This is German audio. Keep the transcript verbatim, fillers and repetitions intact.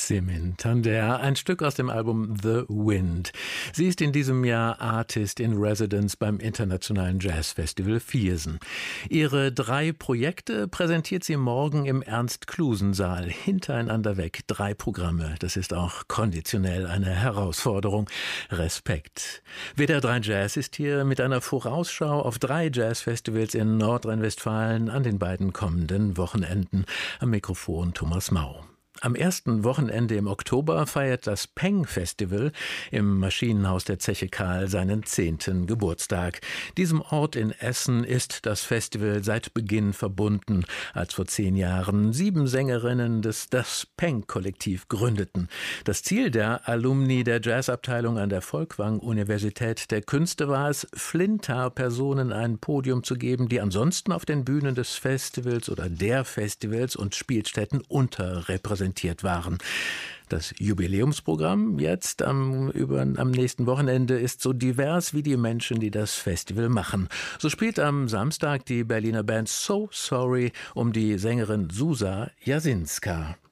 Semin-Tander, ein Stück aus dem Album The Wind. Sie ist in diesem Jahr Artist in Residence beim Internationalen Jazzfestival Viersen. Ihre drei Projekte präsentiert sie morgen im Ernst-Klusen-Saal, hintereinander weg. Drei Programme, das ist auch konditionell eine Herausforderung. Respekt. W D R drei Jazz ist hier mit einer Vorausschau auf drei Jazzfestivals in Nordrhein-Westfalen an den beiden kommenden Wochenenden. Am Mikrofon Thomas Mau. Am ersten Wochenende im Oktober feiert das Peng-Festival im Maschinenhaus der Zeche Karl seinen zehnten Geburtstag. Diesem Ort in Essen ist das Festival seit Beginn verbunden, als vor zehn Jahren sieben Sängerinnen des Das Peng-Kollektiv gründeten. Das Ziel der Alumni der Jazzabteilung an der Folkwang-Universität der Künste war es, Flinter-Personen ein Podium zu geben, die ansonsten auf den Bühnen des Festivals oder der Festivals und Spielstätten unterrepräsentiert waren. Das Jubiläumsprogramm jetzt am, über, am nächsten Wochenende ist so divers wie die Menschen, die das Festival machen. So spielt am Samstag die Berliner Band So Sorry um die Sängerin Susa Jasinska.